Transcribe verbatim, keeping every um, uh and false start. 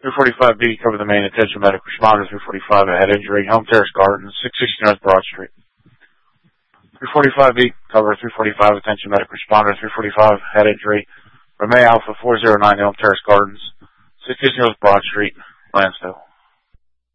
three forty-five B, cover the main, attention medical responders. three forty-five, a head injury, Home Terrace Gardens, six sixty North Broad Street. three forty-five B, cover three forty-five, attention medical responders. three forty-five, head injury, Romeo Alpha four zero nine, Home Terrace Gardens, six sixty North Broad Street, Lansdale.